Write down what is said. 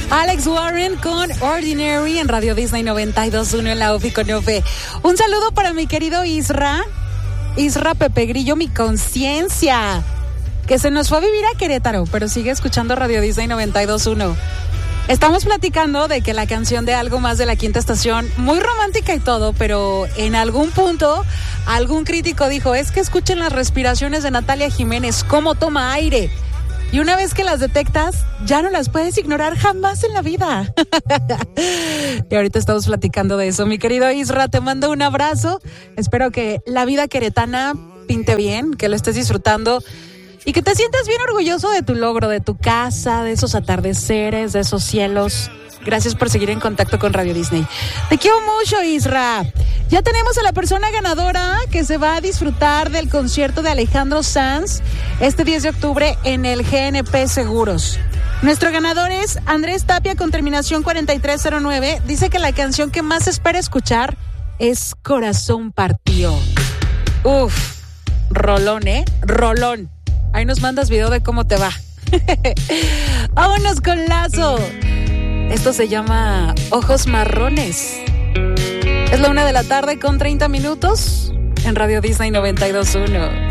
Alex Warren con Ordinary en Radio Disney 92.1 en la UFI con Ofe. Un saludo para mi querido Isra Pepe Grillo, mi conciencia, que se nos fue a vivir a Querétaro, pero sigue escuchando Radio Disney 92.1. Estamos platicando de que la canción de Algo Más de la Quinta Estación, muy romántica y todo, pero en algún punto algún crítico dijo, es que escuchen las respiraciones de Natalia Jiménez, cómo toma aire. Y una vez que las detectas, ya no las puedes ignorar jamás en la vida. Y ahorita estamos platicando de eso. Mi querido Isra, te mando un abrazo. Espero que la vida queretana pinte bien, que lo estés disfrutando y que te sientas bien orgulloso de tu logro, de tu casa, de esos atardeceres, de esos cielos. Gracias por seguir en contacto con Radio Disney. Te quiero mucho, Isra. Ya tenemos a la persona ganadora que se va a disfrutar del concierto de Alejandro Sanz este 10 de octubre en el GNP Seguros. Nuestro ganador es Andrés Tapia con terminación 4309. Dice que la canción que más espera escuchar es Corazón Partió. Uf, rolón, rolón. Ahí nos mandas video de cómo te va. Vámonos con Lazo. Esto se llama Ojos Marrones. Es la 1:30 p.m. en Radio Disney 92.1.